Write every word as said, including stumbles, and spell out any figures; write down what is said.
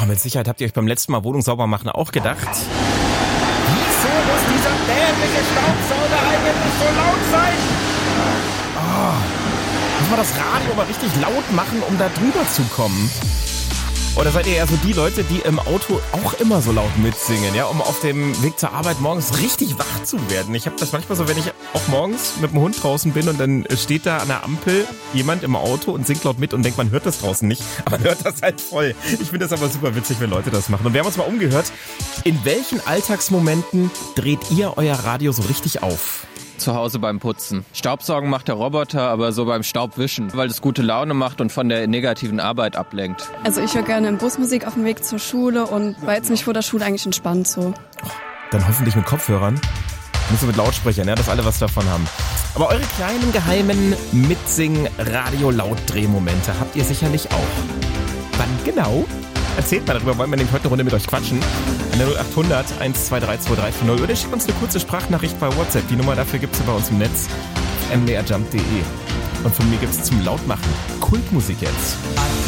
Oh, mit Sicherheit habt ihr euch beim letzten Mal Wohnung sauber machen auch gedacht. Wieso muss dieser dämliche Staubsauger eigentlich so laut sein? Oh, muss man das Radio mal richtig laut machen, um da drüber zu kommen? Oder seid ihr eher so die Leute, die im Auto auch immer so laut mitsingen, ja, um auf dem Weg zur Arbeit morgens richtig wach zu werden? Ich habe das manchmal so, wenn ich auch morgens mit dem Hund draußen bin und dann steht da an der Ampel jemand im Auto und singt laut mit und denkt, man hört das draußen nicht, aber man hört das halt voll. Ich finde das aber super witzig, wenn Leute das machen. Und wir haben uns mal umgehört, in welchen Alltagsmomenten dreht ihr euer Radio so richtig auf? Zu Hause beim Putzen. Staubsaugen macht der Roboter, aber so beim Staubwischen, weil es gute Laune macht und von der negativen Arbeit ablenkt. Also ich höre gerne im Busmusik auf dem Weg zur Schule und weil es mich vor der Schule eigentlich entspannt so. Oh, dann hoffentlich mit Kopfhörern, nicht so mit Lautsprechern, ja, dass alle was davon haben. Aber eure kleinen, geheimen Mitsing-Radio-Lautdrehmomente habt ihr sicherlich auch. Wann genau? Erzählt mal darüber, wollen wir nämlich heute eine Runde mit euch quatschen. An der null acht hundert eins zwei drei zwei drei vier null oder schickt uns eine kurze Sprachnachricht bei WhatsApp. Die Nummer dafür gibt's ja bei uns im Netz. m d r jump punkt d e. Und von mir gibt's zum Lautmachen Kultmusik jetzt.